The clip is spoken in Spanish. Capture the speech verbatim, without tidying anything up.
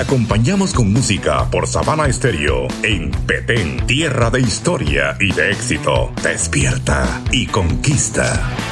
acompañamos con música por Sabana Estéreo en Petén, tierra de historia y de éxito. Despierta y conquista.